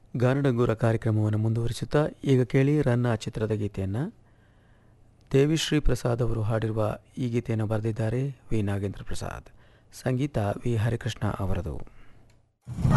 ಗಾನಡಂಗೂರ ಕಾರ್ಯಕ್ರಮವನ್ನು ಮುಂದುವರಿಸುತ್ತಾ ಈಗ ಕೇಳಿ ರನ್ನ ಚಿತ್ರದ ಗೀತೆಯನ್ನು. ದೇವಿಶ್ರೀ ಪ್ರಸಾದ್ ಅವರು ಹಾಡಿರುವ ಈ ಗೀತೆಯನ್ನು ಬರೆದಿದ್ದಾರೆ ವಿ ನಾಗೇಂದ್ರ ಪ್ರಸಾದ್, ಸಂಗೀತ ವಿ ಹರಿಕೃಷ್ಣ ಅವರದು.